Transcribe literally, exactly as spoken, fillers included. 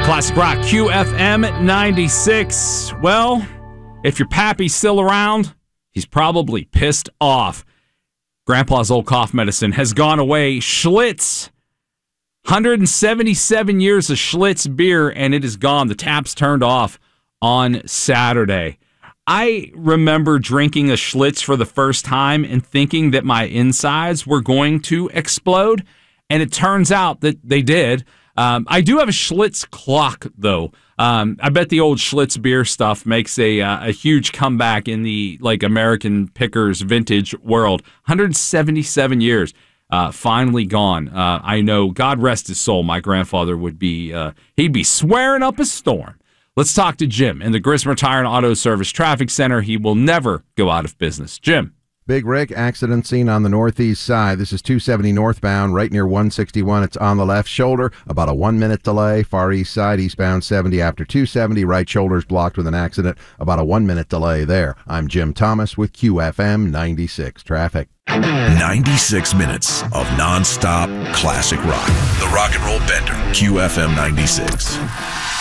Classic Rock Q F M ninety-six. Well, if your pappy's still around, he's probably pissed off. Grandpa's old cough medicine has gone away. Schlitz, one hundred seventy-seven years of Schlitz beer, and it is gone. The tap's turned off on Saturday. I remember drinking a Schlitz for the first time and thinking that my insides were going to explode, and it turns out that they did. Um, I do have a Schlitz clock, though. Um, I bet the old Schlitz beer stuff makes a uh, a huge comeback in the like American pickers vintage world. one hundred seventy-seven years, uh, finally gone. Uh, I know, God rest his soul, my grandfather would be, uh, he'd be swearing up a storm. Let's talk to Jim in the Grismer Tire and Auto Service Traffic Center. He will never go out of business. Jim. Big Rick, accident scene on the northeast side. This is two seventy northbound, right near one sixty-one. It's on the left shoulder. About a one-minute delay. Far east side, eastbound seventy after two seventy. Right shoulder's blocked with an accident. About a one-minute delay there. I'm Jim Thomas with Q F M ninety-six Traffic. ninety-six minutes of nonstop classic rock. The Rock and Roll Bender. Q F M ninety-six.